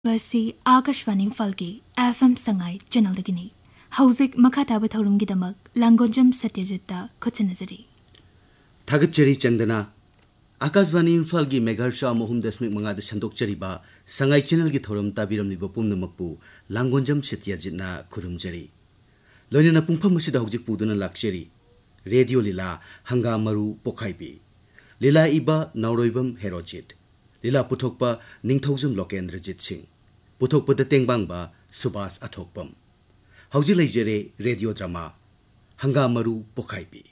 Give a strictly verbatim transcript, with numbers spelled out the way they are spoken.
बसी Akashvani फलकी FM Sangai channel दगिनी हौजिक मखा ताब थौरम गिदमक लांगोंजम सत्यजित्ता खुचनजरी थागतचरी चंदना आकाशवाणी इम्फाल की मेगाहर्ट्ज मोहम दशमिक मंगा संदोकचरीबा संगाई चैनल की थौरम ताबिरमलिबा पुमनमकपु लांगोंजम सत्यजितना खुरुमजरी लोइनना पुंफम मसिदा हौजिक पुदुना लाक्चरी रेडियो लीला हंगाम मरु पोखाइबी लीला इबा नाउरोइबम हेरोजित लीला पुथोकपा निंगथौजम लोकेंद्रजित सिंह पुथोकपद तेंगबांगबा सुभाष अथोकपम हौजी लेजरे रेडियो ड्रामा हंगाम मरु पोखाइबी।